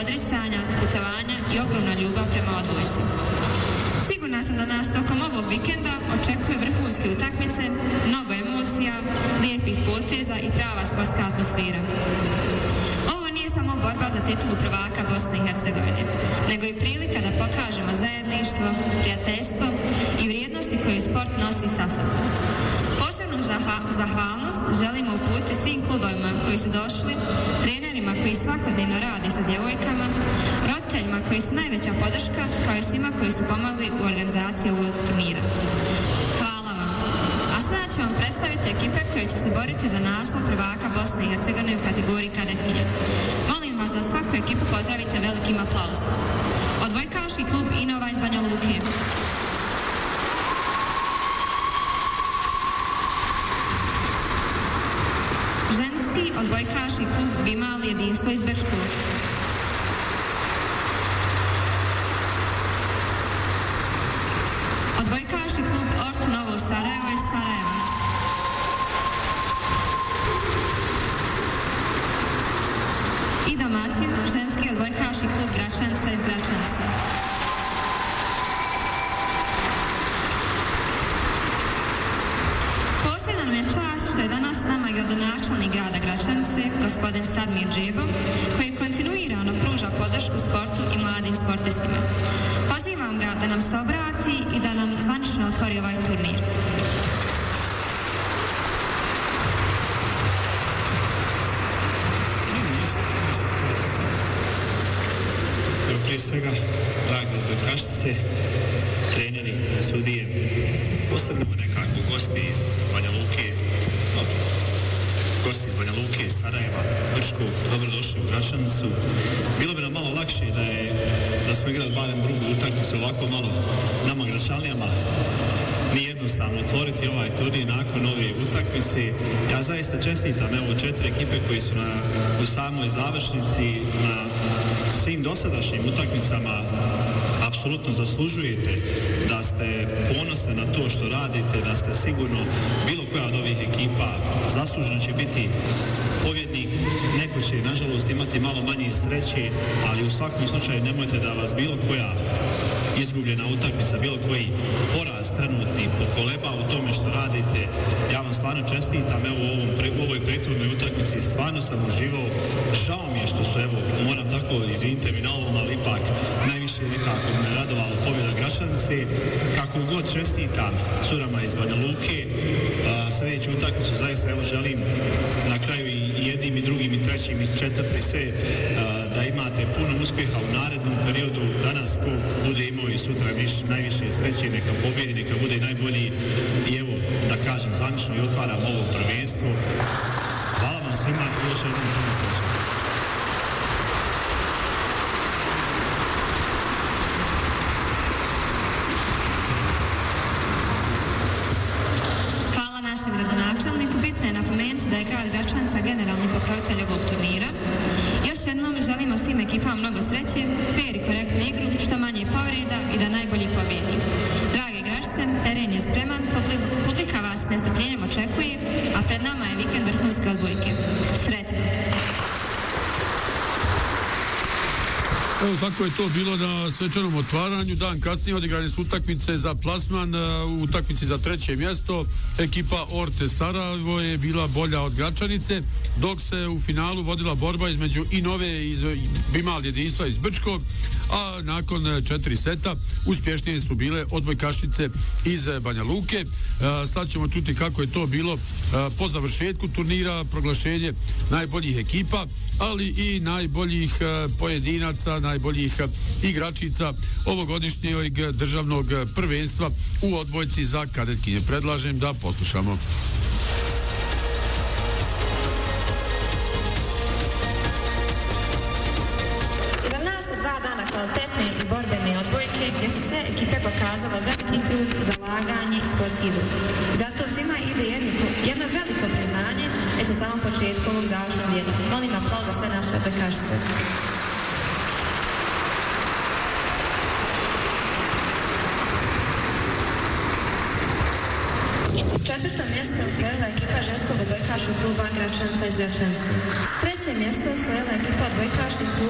odricanja, putovanja i ogromna ljubav prema odbojci. Sigurna sam da nas tokom ovog vikenda očekuju vrhunske utakmice, mnogo emocija, lijepih poteza i prava sportska atmosfera. Ovo nije samo borba za titulu prvaka Bosne i Hercegovine, nego i prilika da pokažemo zajedništvo, prijateljstvo i vrijednosti koje sport nosi sa sobom. Posebnu zahvalnost želimo uputiti svim klubovima koji su došli, trenerima koji svakodnevno rade sa djevojkama, roditeljima koji su najveća podrška, kao i svima koji su pomogli u organizaciji ovog turnira. Hvala vam. A sada ću vam predstaviti ekipe koje će se boriti za naslov prvaka Bosne i Hercegovine u kategoriji kadetkinja. Molim vas da svaku ekipu pozdravite velikim aplauzom. Odbojkaški klub Inova iz Banja Luke. Ženski odbojkaški klub Bimal jedinstvo iz Brčkog. Odbojkaški klub Ort Novo Sarajevo iz Sarajeva. I domaćin ženski odbojkaški klub Gračanca iz Gračanca. Posebna nam je čast što je danas s nama gradonačelnik grada Gračance, gospodin Sadmir Džebo, koji kontinuirano pruža podršku sportu i mladim sportistima. Pozivam ga da nam se obrati i da nam zvanično otvori ovaj turnir. Prije svega, dragi odbojkašice, treneri, sudije, posebno nekako gosti iz Banja Luke, Sarajeva, Brčkog, dobrodošli u Gračanicu. Bilo bi nam malo lakše da smo igrali barem drugu utakmicu, ovako malo nama Gračanlijama nije jednostavno otvoriti ovaj turnir nakon ove utakmice. Ja zaista čestitam evo 4 ekipe koji su u samoj završnici na svim dosadašnjim utakmicama. Apsolutno zaslužujete da ste ponosni na to što radite, da ste sigurno bilo koja od ovih ekipa zasluženo će biti pobjednik. Neko će nažalost imati malo manje sreće, ali u svakom slučaju nemojte da vas bilo koja izgubljena utakmica, bilo koji poraz trenutni pokoleba u tome što radite. Ja vam stvarno čestitam evo u ovoj prethodnoj utakmici, stvarno sam uživao. Žao mi je što su, evo, moram tako, izvinite mi na ovom, ali ipak najviše nekako me radovalo pobjeda Gračanice. Kako god čestitam curama iz Banja Luke, sljedeću utakmicu zaista evo želim na kraju i jednim i drugim i trećim i četvrtim sve da imate puno uspjeha u narednom periodu. Danas ko bude imao i sutra najviše sreće, neka pobjedi, neka bude najbolji i evo da kažem zvanično i otvaram ovo prvenstvo. Hvala vam svima i još jednom puno sreće. Našem gradonačelniku bitno je napomenuti da je grad Gračanca generalni pokrovitelj ovog turnira. Još jednom želimo svim ekipama mnogo sreće, fair i korektnu igru, što manje povreda i da najbolji pobjedi. Drage Gračce, teren je spreman, publika vas s nestrpljenjem očekuje, a pred nama je vikend vrhunske odbojke. Sretno! Evo, tako je to bilo na svečanom otvaranju. Dan kasnije odigrane su utakmice za plasman, u utakmici za 3. mjesto. Ekipa Orte Sarajevo je bila bolja od Gračanice, dok se u finalu vodila borba između Inove iz Bimal jedinstva iz Brčkog, a nakon 4 seta uspješnije su bile odbojkašice iz Banja Luke. Sad ćemo čuti kako je to bilo po završetku turnira, proglašenje najboljih ekipa, ali i najboljih pojedinaca, najboljih igračica ovogodišnjeg državnog prvenstva u odbojci za kadetkinje. Predlažem da poslušamo. Za nas su 2 dana kvalitetne i borbene odbojke gdje su sve ekipe pokazale veliki trud, zalaganje i sportski duh. Zato svima ide jedno veliko priznanje već na samom početku ovog završnog dijela. Molim aplauz za sve naše odbojkašice. Četvrto mjesto osvojila ekipa ženskog odbojkaškog kluba Gračanca iz Gračanca. 3. mjesto osvojila ekipa odbojkaškog kluba